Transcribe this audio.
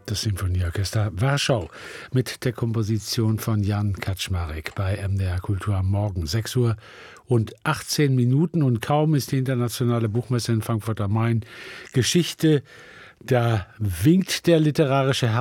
das Sinfonieorchester Warschau mit der Komposition von Jan Kaczmarek bei MDR Kultur am Morgen. 6:18 und kaum ist die internationale Buchmesse in Frankfurt am Main Geschichte. Da winkt der literarische